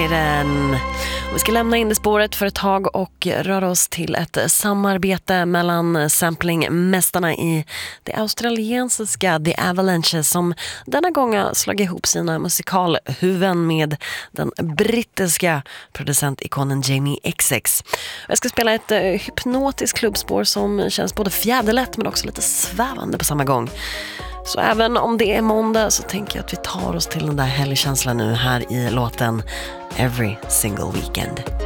Vi ska lämna in det spåret för ett tag och röra oss till ett samarbete mellan samplingmästarna i det australiensiska The Avalanche, som denna gång har slagit ihop sina musikalhuvuden med den brittiska producentikonen Jamie XX. Jag ska spela ett hypnotiskt klubbspår som känns både fjäderlätt men också lite svävande på samma gång. Så även om det är måndag så tänker jag att vi tar oss till den där helgkänslan nu här i låten Every Single Weekend.